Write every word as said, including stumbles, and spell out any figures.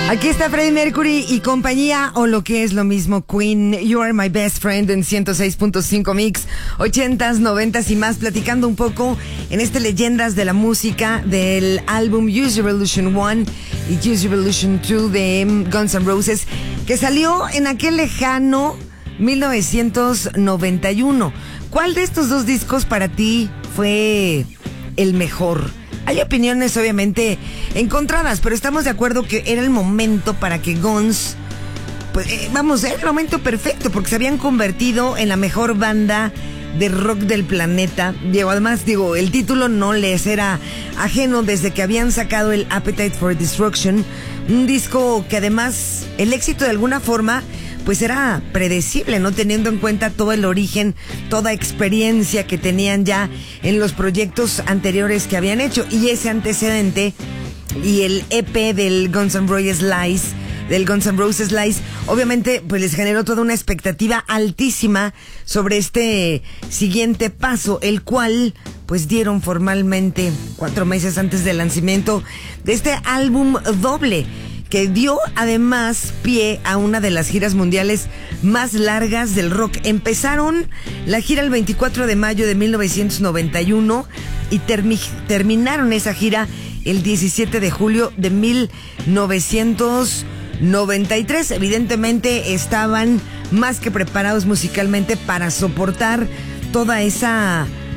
Aquí está Freddie Mercury y compañía, o lo que es lo mismo, Queen. You Are My Best Friend en ciento seis punto cinco Mix, ochentas, noventas y más, platicando un poco en este Leyendas de la Música del álbum Use Your Illusion uno y Use Your Illusion dos de Guns N' Roses, que salió en aquel lejano mil novecientos noventa y uno. ¿Cuál de estos dos discos para ti fue el mejor? Hay opiniones obviamente encontradas, pero estamos de acuerdo que era el momento para que Guns, pues eh, vamos, era el momento perfecto porque se habían convertido en la mejor banda de rock del planeta. Digo, además, digo, el título no les era ajeno desde que habían sacado el Appetite for Destruction, un disco que además el éxito de alguna forma pues era predecible, ¿no? Teniendo en cuenta todo el origen, toda experiencia que tenían ya en los proyectos anteriores que habían hecho. Y ese antecedente y el E P del Guns N' Roses Lies, del Guns N' Roses Lies, obviamente pues les generó toda una expectativa altísima sobre este siguiente paso, el cual pues dieron formalmente cuatro meses antes del lanzamiento de este álbum doble, que dio además pie a una de las giras mundiales más largas del rock. Empezaron la gira el veinticuatro de mayo de mil novecientos noventa y uno y termi- terminaron esa gira el diecisiete de julio de mil novecientos noventa y tres. Evidentemente estaban más que preparados musicalmente para soportar toda esa